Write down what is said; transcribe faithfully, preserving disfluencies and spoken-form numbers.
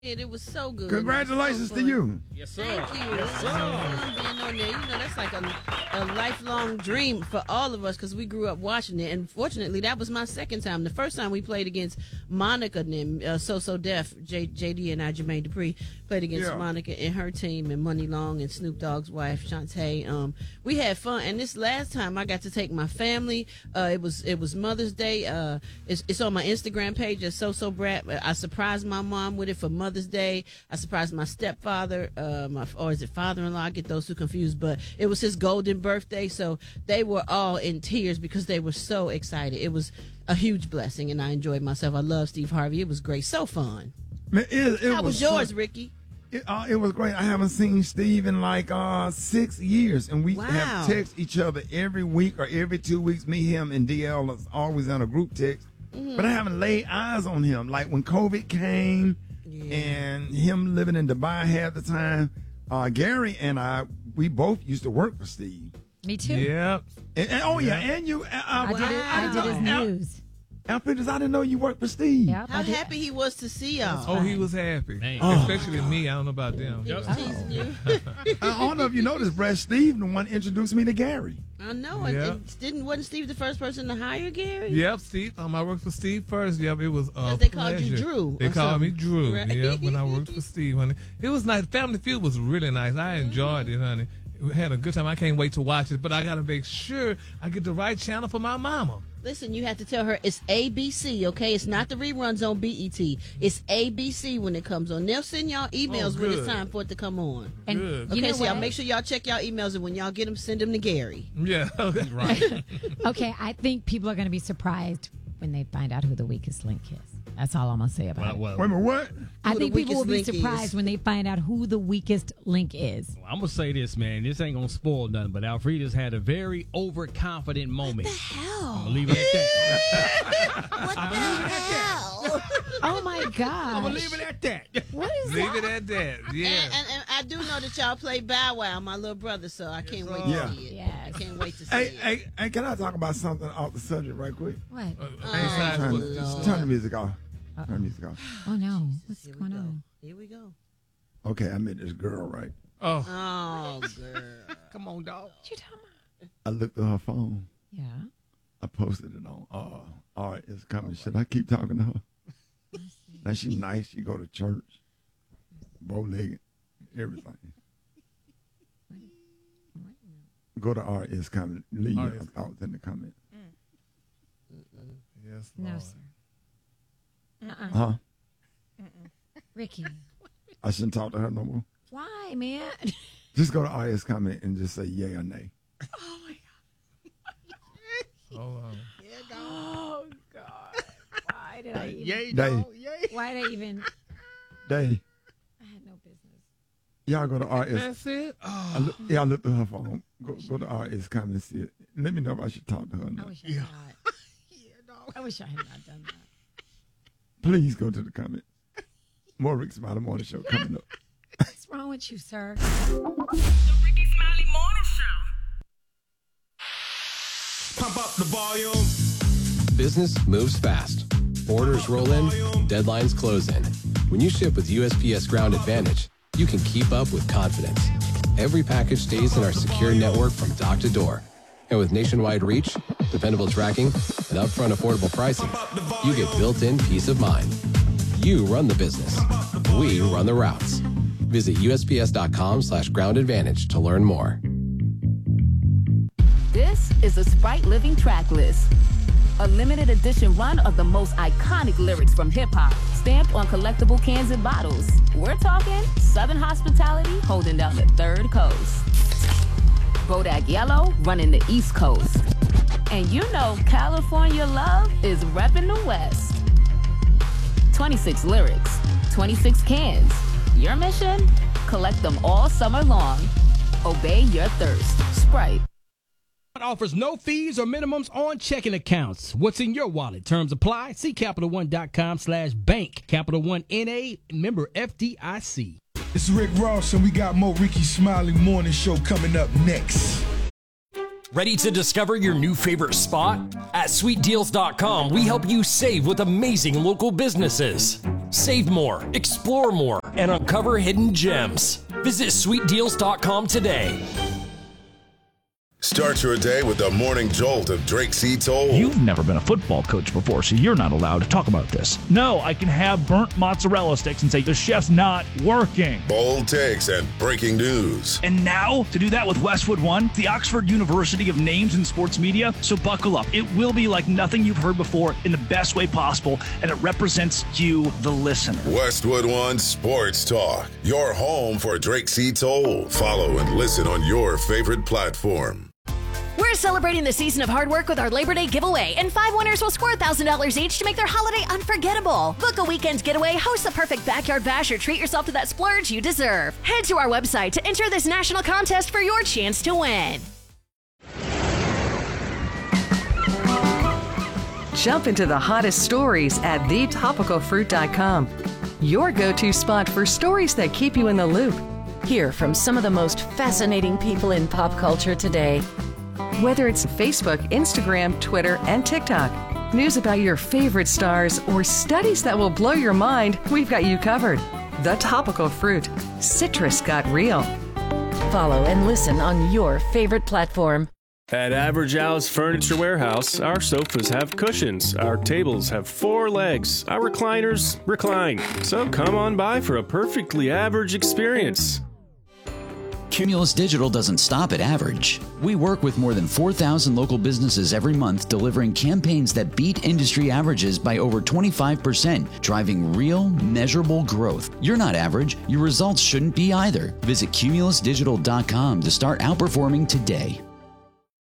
It was so good. Congratulations so to you. Yes, sir. Thank you. Yes, sir. So being on there, you know, that's like a, a lifelong dream for all of us because we grew up watching it. And fortunately, that was my second time. The first time we played against Monica and them, uh, So So Def, J, JD and I, Jermaine Dupri, played against yeah. Monica and her team and Money Long and Snoop Dogg's wife, Shantae. Um, we had fun. And this last time, I got to take my family. Uh, it was it was Mother's Day. Uh, it's, it's on my Instagram page at So So Brat. I surprised my mom with it for Mother's Day. I surprised my stepfather, uh, my, or is it father-in-law? I get those two confused, but it was his golden birthday, so they were all in tears because they were so excited. It was a huge blessing, and I enjoyed myself. I love Steve Harvey. It was great. So fun. Man, it, it How was, was yours, fun. Ricky? It, uh, it was great. I haven't seen Steve in like uh, six years, and we wow. have text each other every week or every two weeks. Me, him, and D L is always on a group text, mm-hmm. but I haven't laid eyes on him. Like when COVID came, yeah. and him living in Dubai half the time, uh, Gary and I, we both used to work for Steve. Me too. Yep. And, and, oh yeah, and you. Uh, I, did it, I did his news. Al Peters, I didn't know you worked for Steve. Yep, How happy he was to see y'all. Oh, he was happy. Oh. Especially me. I don't know about them. He was teasing you. I don't know if you noticed, Brad, Steve the one introduced me to Gary. I know. Yep. And, and didn't wasn't Steve the first person to hire Gary? Yep, Steve. Um, I worked for Steve first. Yep, it was uh, they pleasure. called you Drew. They called something. me Drew. Right. Yep, when I worked for Steve, honey. It was nice. Family Feud was really nice. I enjoyed it, honey. We had a good time. I can't wait to watch it, but I got to make sure I get the right channel for my mama. Listen, you have to tell her it's A B C, okay? It's not the reruns on B E T. It's A B C when it comes on. They'll send y'all emails oh, when it's time for it to come on. And good. Okay, you know so y'all what? make sure y'all check y'all emails, and when y'all get them, send them to Gary. Yeah, right. Okay, I think people are going to be surprised when they find out who the weakest link is. That's all I'm going to say about well, it. well, Wait a minute, what? I Who think the people will be weakest link surprised is. when they find out who the weakest link is. I'm going to say this, man. This ain't going to spoil nothing, but Alfreda's had a very overconfident moment. What the hell? I'm going to leave it at that. What the hell? Oh, my God. I'm going to leave it at that. What is Leave that? it at that. Yeah. And, and, and I do know that y'all play Bow Wow, my little brother, so I can't wait to Yeah. see it. Yes. I can't wait to see Hey, it. hey, hey, can I talk about something off the subject right quick? What? Uh, Oh, besides Turn, what- just turn the music off. Turn the music off. Oh, no. What's Here we going go. on? Here we go. Okay, I met this girl, right? Oh, Oh, girl. Come on, dog. What you talking about? I looked at her phone. Yeah. I posted it on. Uh, all right, it's coming. Should I keep talking to her? Now she's nice. She go to church, bow-legged, everything. Go to R. It's coming. Leave R. your is thoughts in the comments. yes, No, Lord. sir. Uh-uh. Huh? Ricky. I shouldn't talk to her no more. Why, man? Just go to R. S. comment and just say yay or nay. Oh, my Hold on. God. Oh, God. Why did I even... Yay, Day. dog. Yay. Why did I even... Day. I had no business. Y'all go to R. S. That's it? I Oh. look, yeah, I looked at her phone. Go, go to R. S. comment and see it. Let me know if I should talk to her or I not. wish I had not. I wish I had not done that. Please go to the comments. More Rick Smiley Morning Show coming up. What's wrong with you, sir? The Ricky Smiley Morning Show. Pump up the volume. Business moves fast. Orders roll in, deadlines close in. When you ship with U S P S Ground Advantage, you can keep up with confidence. Every package stays in our secure network from dock to door. And with nationwide reach, dependable tracking, and upfront affordable pricing, you get built-in peace of mind. You run the business. We run the routes. Visit U S P S dot com slash ground advantage to learn more. This is a Sprite Living track list. A limited edition run of the most iconic lyrics from hip-hop, stamped on collectible cans and bottles. We're talking Southern hospitality holding down the third coast. Bodak Yellow running the East Coast. And you know California love is repping the West. twenty-six lyrics, twenty-six cans. Your mission? Collect them all summer long. Obey your thirst. Sprite. Offers no fees or minimums on checking accounts. What's in your wallet? Terms apply. See Capital One dot com slash bank. Capital One N A, member F D I C. It's Rick Ross, and we got more Ricky Smiley Morning Show coming up next. Ready to discover your new favorite spot? At sweet deals dot com, we help you save with amazing local businesses. Save more, explore more, and uncover hidden gems. Visit sweet deals dot com today. Start your day with the morning jolt of Drake C. Toll. You've never been a football coach before, so you're not allowed to talk about this. No, I can have burnt mozzarella sticks and say the chef's not working. Bold takes and breaking news. And now, to do that with Westwood One, the Oxford University of Names in Sports Media. So buckle up. It will be like nothing you've heard before in the best way possible, and it represents you, the listener. Westwood One Sports Talk, your home for Drake C. Toll. Follow and listen on your favorite platform. We're celebrating the season of hard work with our Labor Day giveaway, and five winners will score one thousand dollars each to make their holiday unforgettable. Book a weekend getaway, host the perfect backyard bash, or treat yourself to that splurge you deserve. Head to our website to enter this national contest for your chance to win. Jump into the hottest stories at the topical fruit dot com. Your go-to spot for stories that keep you in the loop. Hear from some of the most fascinating people in pop culture today. Whether it's Facebook, Instagram, Twitter, and TikTok, news about your favorite stars, or studies that will blow your mind, we've got you covered. The Topical Fruit. Citrus got real. Follow and listen on your favorite platform. At Average Al's Furniture Warehouse, our sofas have cushions, our tables have four legs, our recliners recline. So come on by for a perfectly average experience. Cumulus Digital doesn't stop at average. We work with more than four thousand local businesses every month, delivering campaigns that beat industry averages by over twenty-five percent, driving real, measurable growth. You're not average. Your results shouldn't be either. Visit cumulus digital dot com to start outperforming today.